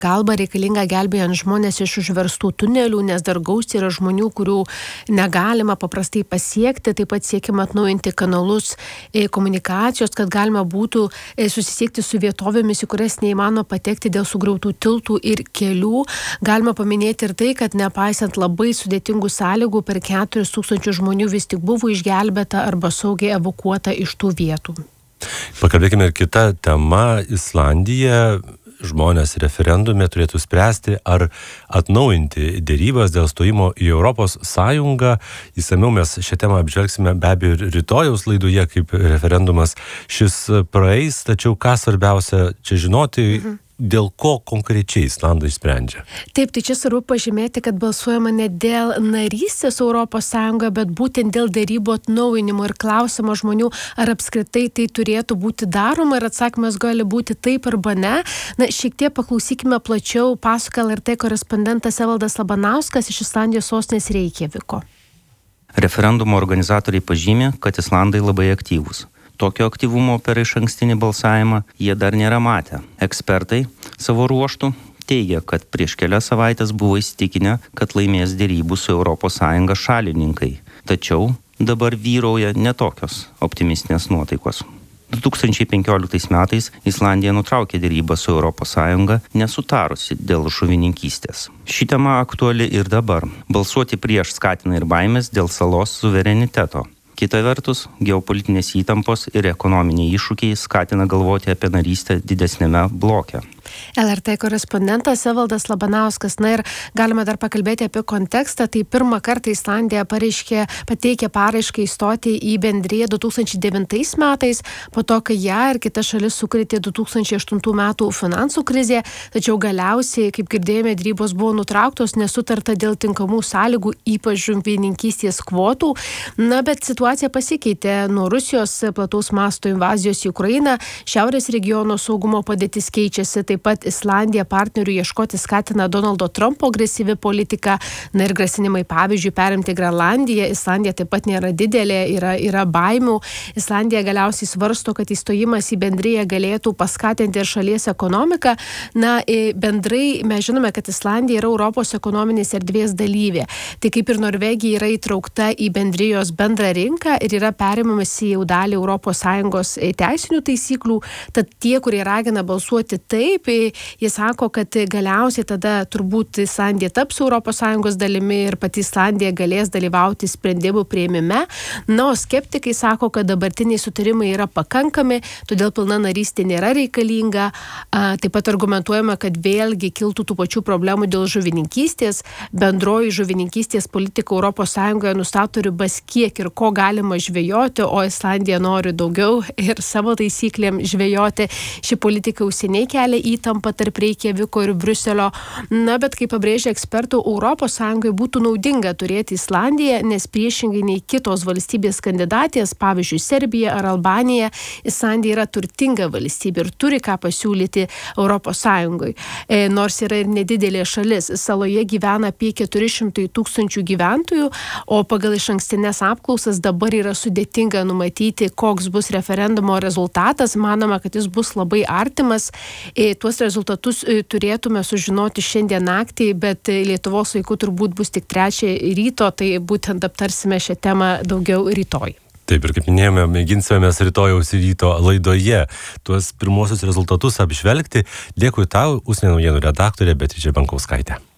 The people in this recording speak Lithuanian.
Pagalba reikalinga gelbėjant žmonės iš užverstų tunelių, nes dar gausiai yra žmonių, kurių negalima paprastai pasiekti. Taip pat siekiama atnaujinti kanalus komunikacijos, kad galima būtų susisiekti su vietovėmis, į kurias neįmanoma patekti dėl sugriautų tiltų ir kelių. Galima paminėti ir tai, kad nepaisant labai sudėtingų sąlygų, per 4,000 žmonių vis tik buvo išgelbėta arba saugiai evakuota iš tų vietų. Pakalbėkime ir kitą temą. Islandija žmonės referendume turėtų spręsti, ar atnaujinti dėrybas dėl stojimo į Europos Sąjungą. Įsamiau mes šią temą apžvelgsime be abejo ir rytojaus laidoje, kaip referendumas šis praeis. Tačiau ką svarbiausia čia žinoti, dėl ko konkrečiai Islandai sprendžia? Taip, tai čia svarbu pažymėti, kad balsuojama ne dėl narystės Europos Sąjungoje, bet būtent dėl dėrybų atnaujinimo ir klausimo žmonių, ar apskritai tai turėtų būti daroma, ir atsakymas gali būti taip arba ne. Na, šiek tiek paklausykime plačiau, pasakoja LRT korespondentas Evaldas Labanauskas iš Islandijos sostinės Reikjaviko. Referendumo organizatoriai pažymė, kad Islandai labai aktyvūs. Tokio aktyvumo per išankstinį balsavimą jie dar nėra matę. Ekspertai savo ruožtų teigia, kad prieš kelias savaitės buvo įsitikinę, kad laimės dėrybų su ES šalininkai. Tačiau dabar vyrauja netokios optimistinės nuotaikos. 2015 metais Islandija nutraukė dėrybą su ES nesutarusi dėl žuvininkystės. Ši tema aktuali ir dabar. Balsuoti prieš skatina ir baimės dėl salos suvereniteto. Kita vertus, geopolitinės įtampos ir ekonominiai iššūkiai skatina galvoti apie narystę didesnėme bloke. LRT korespondentas Evaldas Labanauskas. Na ir galime dar pakalbėti apie kontekstą. Tai pirmą kartą Islandija pateikė paraišką įstoti į bendriją 2009 metais, po to, kai ją ir kita šalis sukrėtė 2008 metų finansų krizė. Tačiau galiausiai, kaip girdėjome, dėrybos buvo nutrauktos, nesutarta dėl tinkamų sąlygų, ypač žuvininkystės kvotų. Na, bet situacija pasikeitė nuo Rusijos plataus masto invazijos į Ukrainą. Šiaurės regiono saugumo padėtis keičiasi. Taip pat Islandija partnerių ieškoti skatina Donaldo Trumpo agresyvi politika. Na ir grasinimai, pavyzdžiui, perimti Grenlandiją. Islandija taip pat nėra didelė, yra baimių. Islandija galiausiai svarsto, kad įstojimas į bendriją galėtų paskatinti ir šalies ekonomiką. Na, bendrai mes žinome, kad Islandija yra Europos ekonominės erdvės dalyvė. Tai kaip ir Norvegija yra įtraukta į bendrijos bendrą rinką ir yra perimamas į jau dalį ES teisinių taisyklių. Tad tie, kurie ragina balsuoti taip, jie sako, kad galiausiai tada turbūt Islandija taps ES dalimi ir pati Islandija galės dalyvauti sprendimų priėmime. Na, o skeptikai sako, kad dabartiniai sutarimai yra pakankami, todėl pilna narystė nėra reikalinga. Taip pat argumentuojama, kad vėlgi kiltų tų pačių problemų dėl žuvininkystės. Bendroji žuvininkystės politika ES nustato ribas, kiek ir ko galima žvejoti, o Islandija nori daugiau ir savo taisyklėm žvejoti. Ši politika jau seniai kelia įtampa tarp Reikjaviko ir Briuselio. Na, bet kaip pabrėžia ekspertų, ES būtų naudinga turėti Islandiją, nes priešingai nei kitos valstybės kandidatės, pavyzdžiui, Serbija ar Albanija, Islandija yra turtinga valstybė ir turi ką pasiūlyti ES. Nors yra ir nedidelė šalis. Saloje gyvena apie 400 000 gyventojų, o pagal išankstinės apklausas dabar yra sudėtinga numatyti, koks bus referendumo rezultatas. Manoma, kad jis bus labai artimas. Tuos rezultatus turėtume sužinoti šiandien naktį, bet Lietuvos laiku turbūt bus tik 3 ryto, tai būtent aptarsime šią temą daugiau rytoj. Taip, ir kaip minėjome, mėginsime mes rytojaus ryto laidoje tuos pirmosius rezultatus apžvelgti. Dėkui tau, užsienio naujienų redaktorė Beatričė Bankauskaitė.